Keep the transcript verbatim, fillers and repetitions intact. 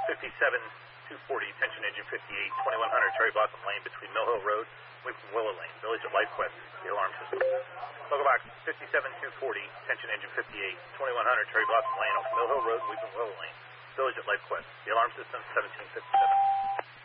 fifty-seven two forty, attention engine fifty-eight, twenty-one hundred Cherry Blossom Lane between Mill Hill Road, Weeping Willow Lane, Village of LifeQuest, the alarm system. Local box fifty-seven two forty, attention engine fifty-eight, twenty-one hundred Cherry Blossom Lane off Mill Hill Road, Weeping Willow Lane, Village of LifeQuest, the alarm system seventeen fifty-seven.